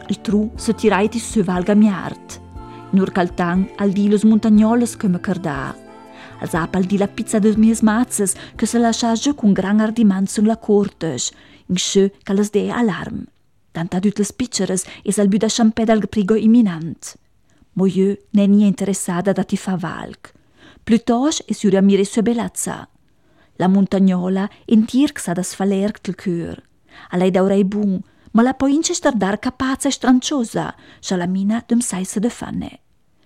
Il tru se tirai ti su valga miart. Nur caltan al di los montagnoles come cardà. Als al di la pizza de mies mazzes che se lascia giù con gran ardiment sun la cortes, in sche che les dea alarm. Tanta dut les pitcheres es al büda champè dal prigo imminent. Moieu ne nie interessada da ti fa valc. Pluttosch es ura mire sua bellezza. La montagnola entir che sa das falerg del cœur. A lei daurei bun, ma la poi ince stardar capazza e stranciosa, scha la mina dem saisse de fanne.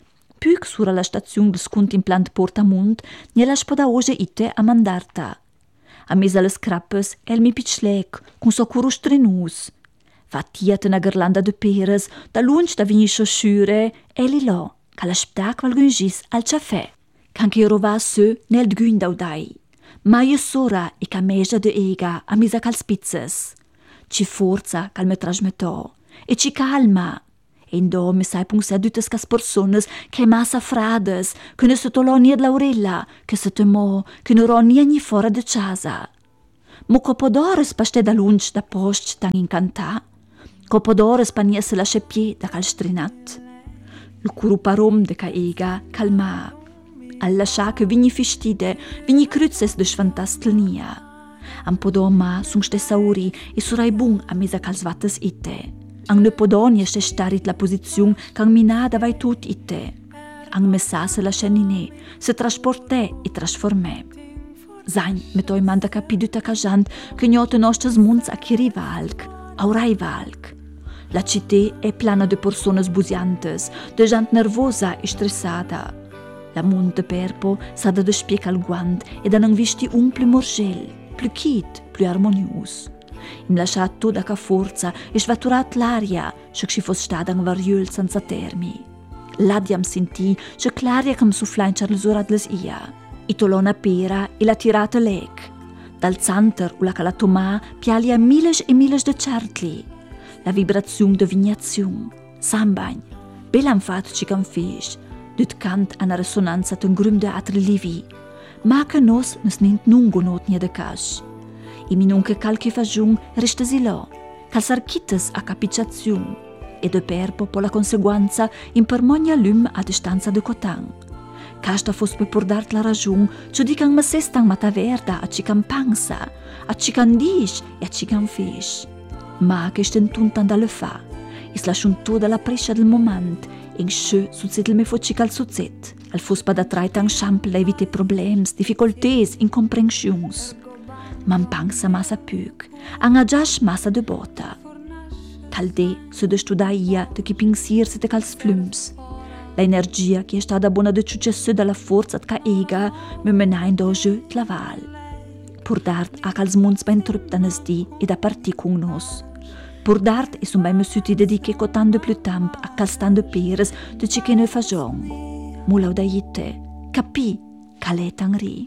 Puc sura la stazione del scunt in plant Portamont, nie la spoda oge ite a mandarta. A mesa les crappes, el mi pitschlec, con so curus trenus. Va tiat una garlanda de peres, da lunch da vini sciosciure, eli lo, ca la sptac valgun gis al caffè. Can che rova su nel dgun daudai. Ma io sora e cameja de ega a misa cal spizzes. Ci forza cal me trasmetto, e ci calma. E in do mi sai punse adutes cas personas che massa frades, che ne sotolo nied laurella, che se temo, che ne ro niegni fora de casa. Mo copodores paste da lunch da post tan incantà. Copodores paniesse la pie da cal strinat. Il curuparom de ca ega calma. Alla scha che vigni fistide, vigni cruzzes de sfantastelnia. Am podoma sun stessa uri e surai bun a mesa cal svattes ite. Ang ne podonia ste starit la posiziun kang minada vai tut ite. Ang messasse la schenine, se trasporte e trasforme. Zain metoi manda capiduta cajant che gnote nostres munds a chiri valc, aurai valc. La città è plana de personas busiantes, de gent nervosa e stressada. La munte perpo sa da despiec al guant e da non visti un plu morgel, plu chit, plu harmonius. Im lasciat tutta ca forza e svaturat l'aria, se ci fosse stata un variul senza termi. L'adiam sentì, se claria che mi suffla in ciarl'usura dles ia. I tolona pera e la tirata lec. Dal zanter u la calatomà pialia miles e miles de certli. La vibrazione de vignazione, sambagn, belan fat ci can fisch, dut cant ana resonanza ten grum de atri livi, ma che nos nint nungo not nie de cash. I minunche calchi fagiun resta silo, cal sarchites a capiciaziun, e de perpo po la conseguenza in permogna lum a distanza de cotan. Casta fos pe pordart la ragiun, giudican ma sestan mata verda a cican pansa, a cican dish e a cican fish. Ma che stentuntan da le fa, is lasciun toda la prescia del moment, in sche suzzet me foci cal suzzet, al fos pa da trai tan chample evite problems, difficultés, incomprensions. Man pansa massa puc, an agiasch massa de bota. Calde se de studaia de chi pinsirse de cals flums. La energia che è stata buona de ciucesse dalla forza ca ega me mena in doge la val. Pur dart a cals munds ben trup danes di e da parti con nos. Pur dart e sun ben messuti dediche cotan de plu tamp a cals tan de peres de ci che ne fagion. Mulau da ite, capi, cale tan ri.